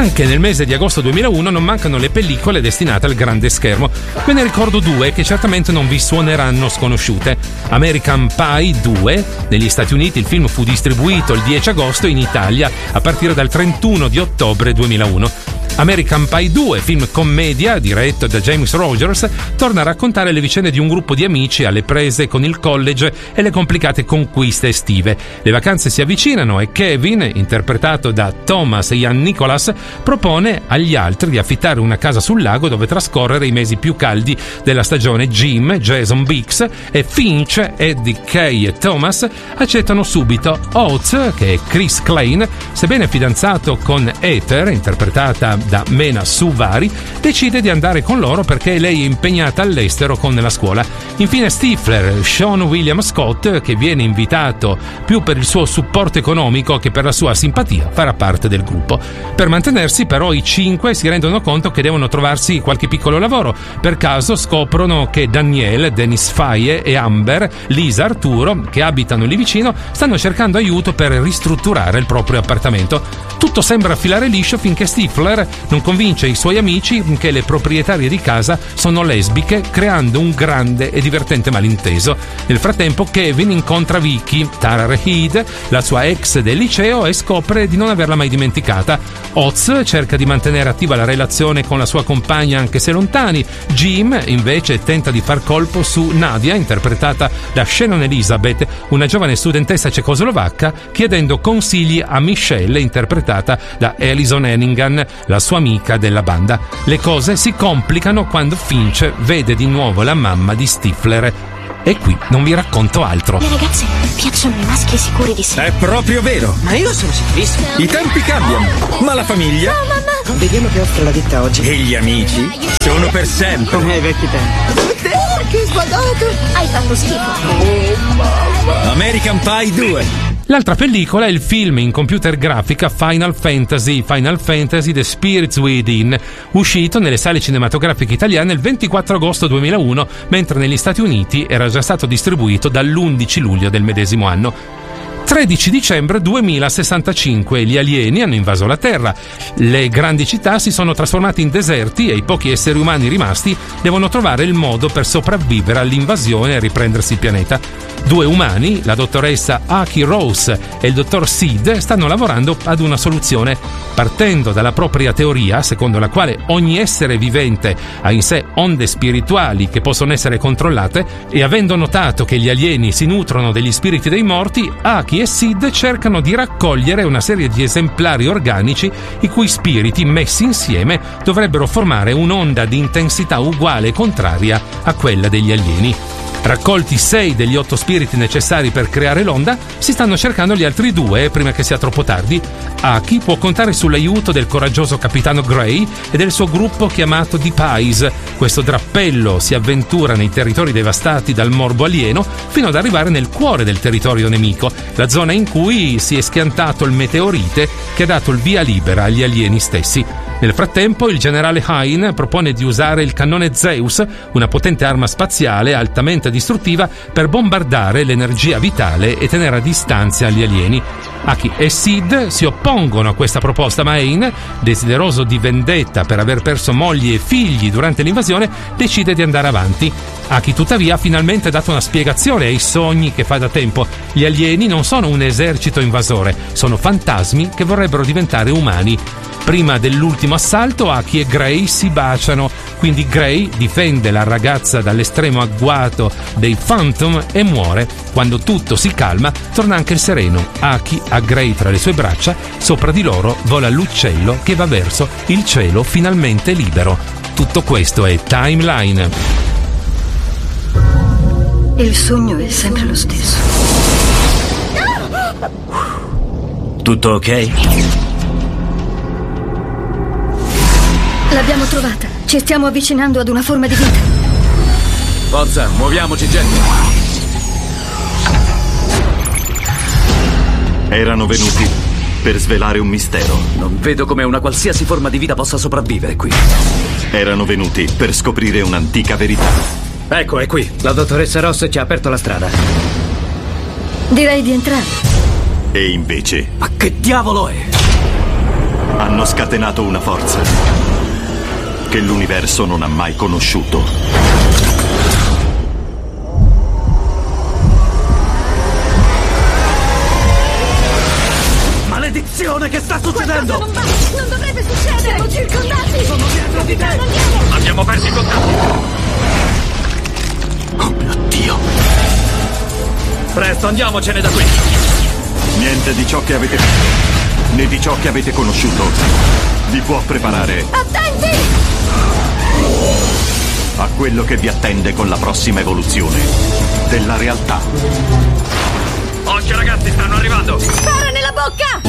Anche nel mese di agosto 2001 non mancano le pellicole destinate al grande schermo. Ve ne ricordo due che certamente non vi suoneranno sconosciute. American Pie 2, negli Stati Uniti il film fu distribuito il 10 agosto, in Italia a partire dal 31 di ottobre 2001. American Pie 2, film commedia diretto da James Rogers, torna a raccontare le vicende di un gruppo di amici alle prese con il college e le complicate conquiste estive. Le vacanze si avvicinano e Kevin, interpretato da Thomas Ian Nicholas, propone agli altri di affittare una casa sul lago dove trascorrere i mesi più caldi della stagione. Jim, Jason Biggs e Finch, Eddie Kay e Thomas accettano subito. Oates, che è Chris Klein, sebbene fidanzato con Heather, interpretata da Mena Suvari, decide di andare con loro perché lei è impegnata all'estero con la scuola. Infine Stifler, Sean William Scott, che viene invitato più per il suo supporto economico che per la sua simpatia, farà parte del gruppo. Per mantenersi però i 5 si rendono conto che devono trovarsi qualche piccolo lavoro. Per caso scoprono che Danielle, Dennis Faye e Amber, Lisa Arturo, che abitano lì vicino, stanno cercando aiuto per ristrutturare il proprio appartamento. Tutto sembra filare liscio finché Stifler non convince i suoi amici che le proprietarie di casa sono lesbiche, creando un grande e divertente malinteso. Nel frattempo Kevin incontra Vicky, Tara Reid, la sua ex del liceo, e scopre di non averla mai dimenticata. Oz cerca di mantenere attiva la relazione con la sua compagna anche se lontani. Jim invece tenta di far colpo su Nadia, interpretata da Shannon Elizabeth, una giovane studentessa cecoslovacca, chiedendo consigli a Michelle, interpretata da Alison Hannigan, la sua amica della banda. Le cose si complicano quando Finch vede di nuovo la mamma di Stifler. E qui non vi racconto altro. Le ragazze piacciono i maschi sicuri di sé. È proprio vero. Ma io sono sicurissimo. I tempi cambiano, ma la famiglia... No, mamma! Vediamo che offre la ditta oggi. E gli amici sono per sempre. Come ai vecchi tempi. Che sbadato! Hai fatto schifo. American Pie 2. L'altra pellicola è il film in computer grafica Final Fantasy The Spirits Within, uscito nelle sale cinematografiche italiane il 24 agosto 2001, mentre negli Stati Uniti era già stato distribuito dall'11 luglio del medesimo anno. 13 dicembre 2065, gli alieni hanno invaso la Terra. Le grandi città si sono trasformate in deserti e i pochi esseri umani rimasti devono trovare il modo per sopravvivere all'invasione e riprendersi il pianeta. 2 umani, la dottoressa Aki Rose e il dottor Sid, stanno lavorando ad una soluzione. Partendo dalla propria teoria, secondo la quale ogni essere vivente ha in sé onde spirituali che possono essere controllate, e avendo notato che gli alieni si nutrono degli spiriti dei morti, Aki e Sid cercano di raccogliere una serie di esemplari organici i cui spiriti messi insieme dovrebbero formare un'onda di intensità uguale e contraria a quella degli alieni. Raccolti 6 degli 8 spiriti necessari per creare l'onda, si stanno cercando gli altri 2 prima che sia troppo tardi. Aki può contare sull'aiuto del coraggioso capitano Gray e del suo gruppo chiamato The Pies. Questo drappello si avventura nei territori devastati dal morbo alieno fino ad arrivare nel cuore del territorio nemico, la zona in cui si è schiantato il meteorite che ha dato il via libera agli alieni stessi. Nel frattempo il generale Hein propone di usare il cannone Zeus, una potente arma spaziale altamente distruttiva, per bombardare l'energia vitale e tenere a distanza gli alieni. Aki e Sid si oppongono a questa proposta, ma Hein, desideroso di vendetta per aver perso mogli e figli durante l'invasione, decide di andare avanti. Aki tuttavia ha finalmente dato una spiegazione ai sogni che fa da tempo. Gli alieni non sono un esercito invasore, sono fantasmi che vorrebbero diventare umani. Prima dell'ultimo assalto Aki e Gray si baciano, quindi Gray difende la ragazza dall'estremo agguato dei Phantom e muore. Quando tutto si calma torna anche il sereno. Aki ha Gray tra le sue braccia, sopra di loro vola l'uccello che va verso il cielo finalmente libero. Tutto questo è Timeline. Il sogno è sempre lo stesso. Tutto ok? L'abbiamo trovata. Ci stiamo avvicinando ad una forma di vita. Forza, muoviamoci, gente. Erano venuti per svelare un mistero. Non vedo come una qualsiasi forma di vita possa sopravvivere qui. Erano venuti per scoprire un'antica verità. Ecco, è qui. La dottoressa Ross ci ha aperto la strada. Direi di entrare. E invece Ma che diavolo è? hanno Hanno scatenato una forza che l'universo non ha mai conosciuto. Maledizione, che sta succedendo? Non va! Non dovrebbe succedere! Siamo circondati! Sono dietro di te! Abbiamo perso i contatti! Oh mio Dio! Presto, andiamocene da qui! Niente di ciò che avete né di ciò che avete conosciuto vi può preparare Attenti! a quello che vi attende con la prossima evoluzione della realtà. Occhio ragazzi, stanno arrivando! Spara nella bocca!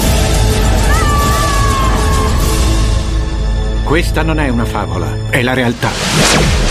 Questa non è una favola, è la realtà.